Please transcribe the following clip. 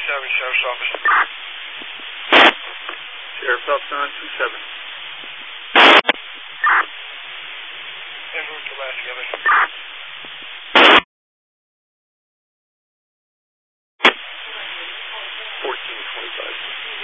Sheriff's Office. Sheriff's Office 927. En route to Alaska.